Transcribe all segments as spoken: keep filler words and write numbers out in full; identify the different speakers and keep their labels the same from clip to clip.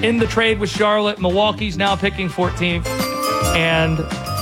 Speaker 1: in the trade with Charlotte. Milwaukee's now picking fourteenth. And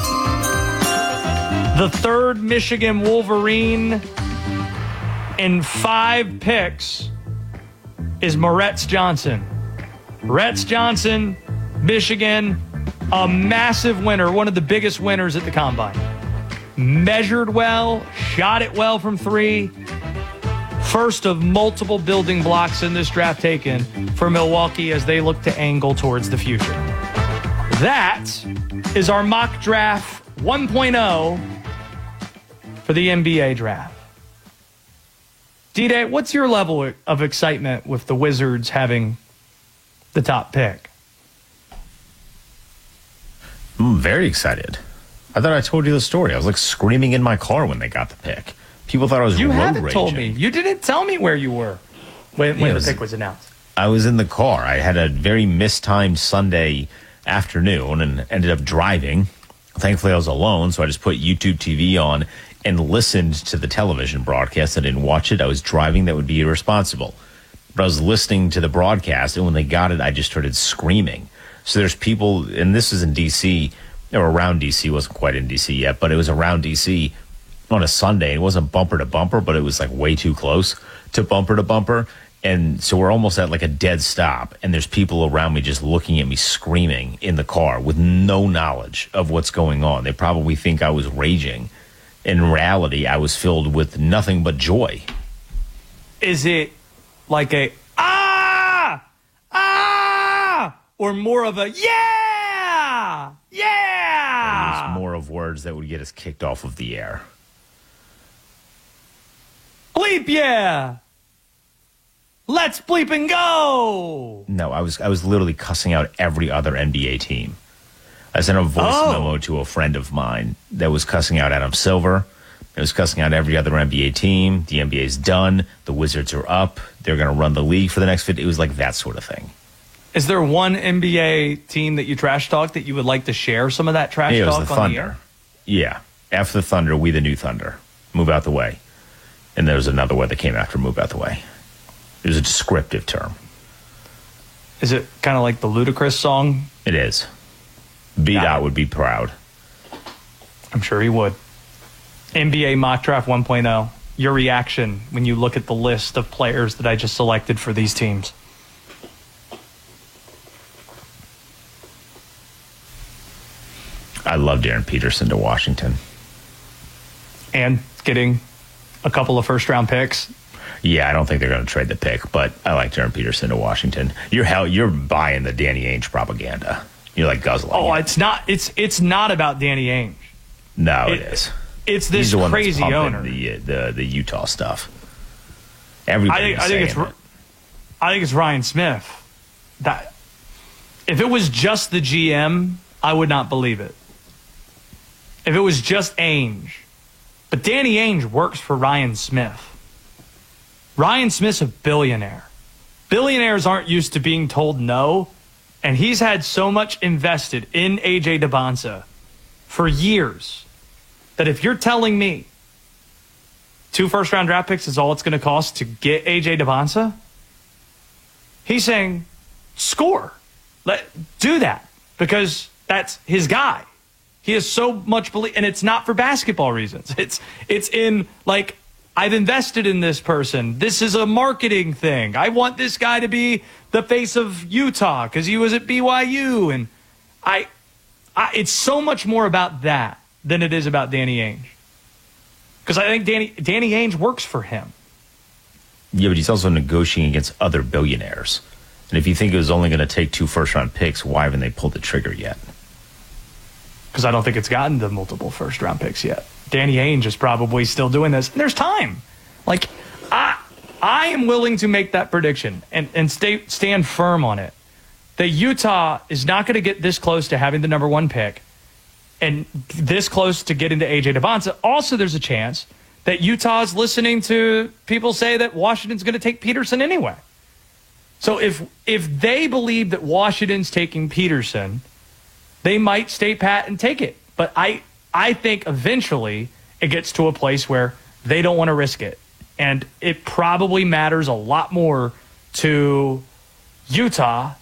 Speaker 1: the third Michigan Wolverine in five picks is Moretz Johnson. Moretz Johnson, Michigan, a massive winner, one of the biggest winners at the Combine. Measured well, shot it well from three. First of multiple building blocks in this draft taken for Milwaukee as they look to angle towards the future. That is our mock draft one point oh for the N B A draft. D-Day, what's your level of excitement with the Wizards having the top pick?
Speaker 2: I'm very excited. I thought I told you the story. I was like screaming in my car when they got the pick. People thought I was road raging. You haven't
Speaker 1: told me. You didn't tell me where you were when, when yeah, the was, pick was announced.
Speaker 2: I was in the car. I had a very mistimed Sunday afternoon and ended up driving. Thankfully, I was alone, so I just put YouTube T V on and listened to the television broadcast. I didn't watch it. I was driving. That would be irresponsible. But I was listening to the broadcast, and when they got it, I just started screaming. So there's people, and this is in D C, or around D C, wasn't quite in D C yet, but it was around D C on a Sunday. It wasn't bumper to bumper, but it was like way too close to bumper to bumper. And so we're almost at like a dead stop, and there's people around me just looking at me screaming in the car with no knowledge of what's going on. They probably think I was raging. In reality, I was filled with nothing but joy.
Speaker 1: Is it like a ah, ah, or more of a yeah, yeah?
Speaker 2: It was more of words that would get us kicked off of the air.
Speaker 1: Bleep yeah. Let's bleep and go.
Speaker 2: No, I was I was literally cussing out every other N B A team. I sent a voice oh. memo to a friend of mine that was cussing out Adam Silver. It was cussing out every other N B A team. The N B A's done. The Wizards are up. They're going to run the league for the next fifty. It was like that sort of thing.
Speaker 1: Is there one N B A team that you trash talk that you would like to share some of that trash
Speaker 2: yeah,
Speaker 1: talk
Speaker 2: it was the
Speaker 1: on
Speaker 2: Thunder.
Speaker 1: the air?
Speaker 2: Yeah. After the Thunder, we the new Thunder. Move out the way. And there was another word that came after move out the way. It was a descriptive term.
Speaker 1: Is it kind of like the Ludacris song?
Speaker 2: It is. B-Dot would be proud.
Speaker 1: I'm sure he would. N B A Mock Draft one point oh. Your reaction when you look at the list of players that I just selected for these teams.
Speaker 2: I love Darren Peterson to Washington.
Speaker 1: And getting a couple of first-round picks.
Speaker 2: Yeah, I don't think they're going to trade the pick, but I like Darren Peterson to Washington. You're hell, you're buying the Danny Ainge propaganda. You're like guzzling.
Speaker 1: Oh,
Speaker 2: it.
Speaker 1: it's not. It's it's not about Danny Ainge.
Speaker 2: No, it,
Speaker 1: it
Speaker 2: is.
Speaker 1: It's this
Speaker 2: He's the one
Speaker 1: crazy
Speaker 2: that's
Speaker 1: owner.
Speaker 2: The, the the Utah stuff. Everybody.
Speaker 1: I think, I think it's.
Speaker 2: it.
Speaker 1: I think it's Ryan Smith. That if it was just the G M, I would not believe it. If it was just Ainge, but Danny Ainge works for Ryan Smith. Ryan Smith's a billionaire. Billionaires aren't used to being told no, and he's had so much invested in A J Debonsa for years that if you're telling me two first-round draft picks is all it's going to cost to get A J Debonsa, he's saying, score. Let do that because that's his guy. He has so much belief, and it's not for basketball reasons. It's it's in like, I've invested in this person. This is a marketing thing. I want this guy to be the face of Utah because he was at B Y U. And I, I, it's so much more about that than it is about Danny Ainge. Because I think Danny, Danny Ainge works for him.
Speaker 2: Yeah, but he's also negotiating against other billionaires. And if you think it was only going to take two first-round picks, why haven't they pulled the trigger yet?
Speaker 1: Because I don't think it's gotten to multiple first-round picks yet. Danny Ainge is probably still doing this. And there's time. Like, I I am willing to make that prediction and, and stay stand firm on it. That Utah is not going to get this close to having the number one pick and this close to getting to A J Debonsa. Also, there's a chance that Utah is listening to people say that Washington's going to take Peterson anyway. So if if they believe that Washington's taking Peterson, they might stay pat and take it. But I I think eventually it gets to a place where they don't want to risk it. And it probably matters a lot more to Utah